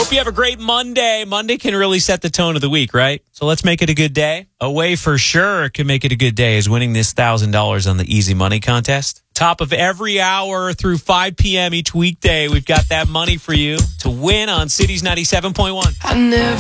Hope you have a great Monday. Monday can really set the tone of the week, right? So let's make it a good day. A way for sure can make it a good day is winning this $1,000 on the Easy Money contest. Top of every hour through 5 p.m. each weekday, we've got that money for you to win on Cities 97.1. I never